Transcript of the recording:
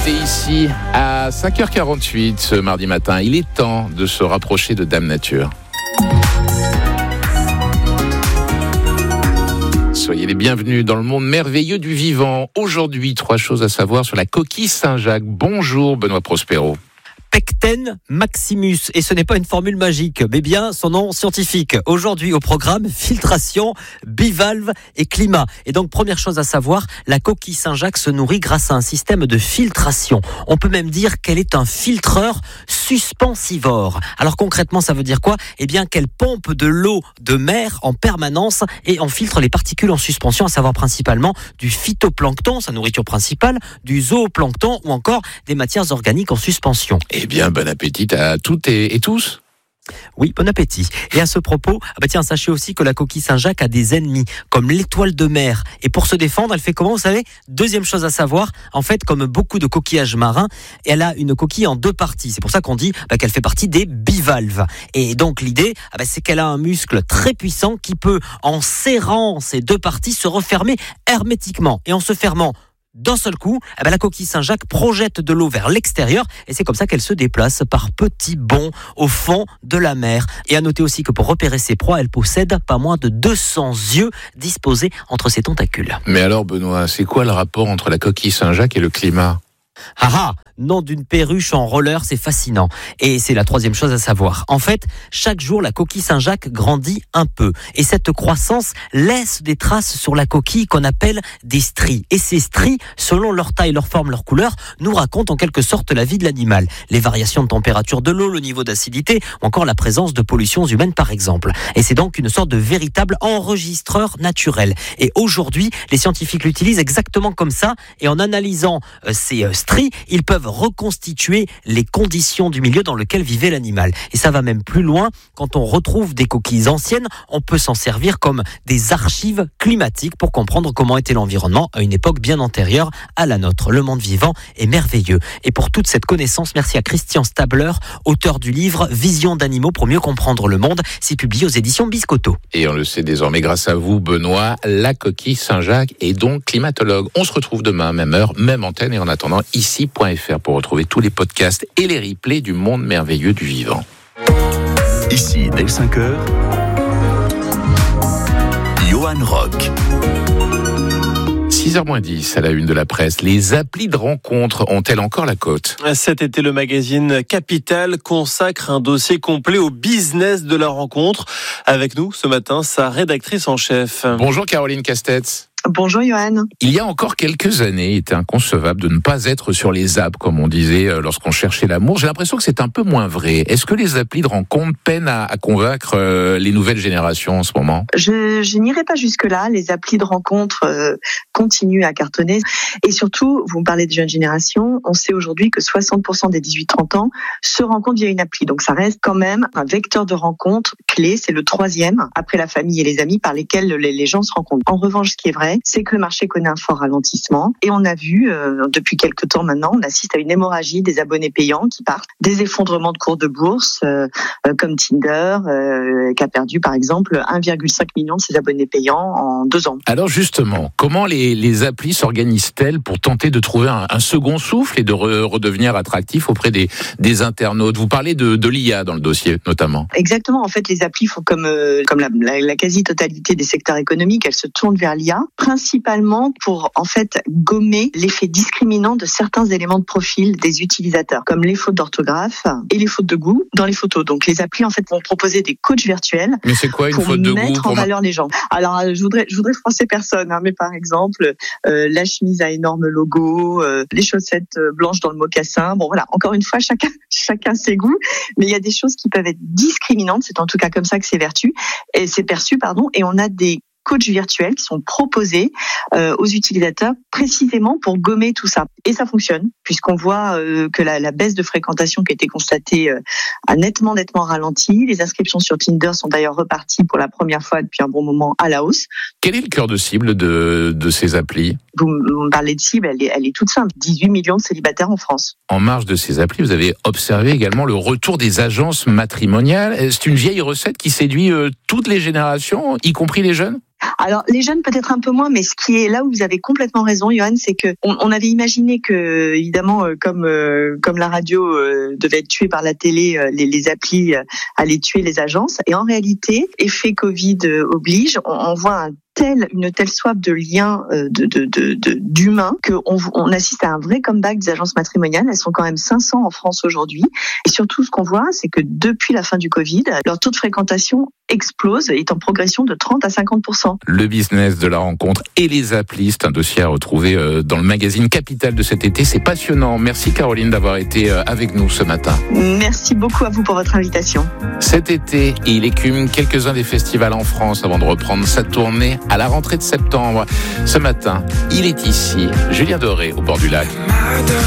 était ici à 5h48 ce mardi matin. Il est temps de se rapprocher de Dame Nature. Soyez les bienvenus dans le monde merveilleux du vivant. Aujourd'hui, 3 choses à savoir sur la coquille Saint-Jacques. Bonjour Benoît Prospero. Pecten maximus, et ce n'est pas une formule magique, mais bien son nom scientifique. Aujourd'hui au programme, filtration, bivalve et climat. Et donc première chose à savoir, la coquille Saint-Jacques se nourrit grâce à un système de filtration. On peut même dire qu'elle est un filtreur suspensivore. Alors concrètement, ça veut dire quoi ? Eh bien qu'elle pompe de l'eau de mer en permanence et en filtre les particules en suspension, à savoir principalement du phytoplancton, sa nourriture principale, du zooplancton ou encore des matières organiques en suspension. Eh bien, bon appétit à toutes et tous. Oui, bon appétit. Et à ce propos, sachez aussi que la coquille Saint-Jacques a des ennemis, comme l'étoile de mer. Et pour se défendre, elle fait comment, vous savez ? Deuxième chose à savoir, en fait, comme beaucoup de coquillages marins, elle a une coquille en 2 parties. C'est pour ça qu'on dit qu'elle fait partie des bivalves. Et donc l'idée, c'est qu'elle a un muscle très puissant qui peut, en serrant ces 2 parties, se refermer hermétiquement. Et en se fermant d'un seul coup, la coquille Saint-Jacques projette de l'eau vers l'extérieur et c'est comme ça qu'elle se déplace par petits bonds au fond de la mer. Et à noter aussi que pour repérer ses proies, elle possède pas moins de 200 yeux disposés entre ses tentacules. Mais alors Benoît, c'est quoi le rapport entre la coquille Saint-Jacques et le climat ? Nom d'une perruche en roller, c'est fascinant. Et c'est la 3e chose à savoir. En fait, chaque jour, la coquille Saint-Jacques grandit un peu. Et cette croissance laisse des traces sur la coquille qu'on appelle des stries. Et ces stries, selon leur taille, leur forme, leur couleur, nous racontent en quelque sorte la vie de l'animal. Les variations de température de l'eau, le niveau d'acidité, ou encore la présence de pollutions humaines, par exemple. Et c'est donc une sorte de véritable enregistreur naturel. Et aujourd'hui, les scientifiques l'utilisent exactement comme ça. Et en analysant ces stries, ils peuvent reconstituer les conditions du milieu dans lequel vivait l'animal. Et ça va même plus loin. Quand on retrouve des coquilles anciennes, on peut s'en servir comme des archives climatiques pour comprendre comment était l'environnement à une époque bien antérieure à la nôtre. Le monde vivant est merveilleux. Et pour toute cette connaissance, merci à Christian Stabler, auteur du livre Vision d'animaux pour mieux comprendre le monde. C'est publié aux éditions Biscotto. Et on le sait désormais grâce à vous, Benoît, la coquille Saint-Jacques est donc climatologue. On se retrouve demain, même heure, même antenne. Et en attendant, ici.fr pour retrouver tous les podcasts et les replays du monde merveilleux du vivant. Ici, dès 5h, Johan Rock. 6h-10 à la une de la presse. Les applis de rencontres ont-elles encore la cote ? Cet été, le magazine Capital consacre un dossier complet au business de la rencontre. Avec nous ce matin, sa rédactrice en chef. Bonjour Caroline Castetz. Bonjour Johan. Il y a encore quelques années, il était inconcevable de ne pas être sur les apps, comme on disait lorsqu'on cherchait l'amour. J'ai l'impression que c'est un peu moins vrai. Est-ce que les applis de rencontre peinent à convaincre les nouvelles générations en ce moment ? Je n'irai pas jusque-là. Les applis de rencontre continuent à cartonner. Et surtout, vous me parlez de jeunes générations, on sait aujourd'hui que 60% des 18-30 ans se rencontrent via une appli. Donc ça reste quand même un vecteur de rencontre clé. C'est le 3e, après la famille et les amis, par lesquels les gens se rencontrent. En revanche, ce qui est vrai, c'est que le marché connaît un fort ralentissement et on a vu depuis quelques temps maintenant, on assiste à une hémorragie des abonnés payants qui partent, des effondrements de cours de bourse comme Tinder qui a perdu par exemple 1,5 million de ses abonnés payants en 2 ans. Alors justement, comment les applis s'organisent-elles pour tenter de trouver un second souffle et de redevenir attractifs auprès des internautes ? Vous parlez de l'IA dans le dossier notamment. Exactement, en fait les applis font comme la quasi-totalité des secteurs économiques, elles se tournent vers l'IA, principalement pour en fait gommer l'effet discriminant de certains éléments de profil des utilisateurs, comme les fautes d'orthographe et les fautes de goût dans les photos. Donc les applis en fait vont proposer des coachs virtuels. Mais c'est quoi une faute de goût ? Pour mettre en valeur les gens. Alors je voudrais froisser personne, mais par exemple la chemise à énorme logo, les chaussettes blanches dans le mocassin. Bon voilà, encore une fois chacun ses goûts, mais il y a des choses qui peuvent être discriminantes. C'est en tout cas comme ça que c'est perçu, et on a des coachs virtuels qui sont proposés aux utilisateurs précisément pour gommer tout ça. Et ça fonctionne, puisqu'on voit que la baisse de fréquentation qui a été constatée a nettement ralenti. Les inscriptions sur Tinder sont d'ailleurs reparties pour la première fois depuis un bon moment à la hausse. Quel est le cœur de cible de ces applis ? Vous me parlez de cible, elle est toute simple. 18 millions de célibataires en France. En marge de ces applis, vous avez observé également le retour des agences matrimoniales. C'est une vieille recette qui séduit toutes les générations, y compris les jeunes ? Alors les jeunes peut-être un peu moins, mais ce qui est là où vous avez complètement raison, Johan, c'est que on avait imaginé que évidemment comme la radio devait être tuée par la télé, les applis allaient tuer les agences, et en réalité, effet Covid oblige, on voit une telle soif de liens d'humains qu'on assiste à un vrai comeback des agences matrimoniales. Elles sont quand même 500 en France aujourd'hui. Et surtout, ce qu'on voit, c'est que depuis la fin du Covid, leur taux de fréquentation explose, est en progression de 30 à 50%. Le business de la rencontre et les applis, c'est un dossier à retrouver dans le magazine Capital de cet été. C'est passionnant. Merci Caroline d'avoir été avec nous ce matin. Merci beaucoup à vous pour votre invitation. Cet été, il écume quelques-uns des festivals en France avant de reprendre sa tournée à la rentrée de septembre. Ce matin, il est ici, Julien Doré, au bord du lac.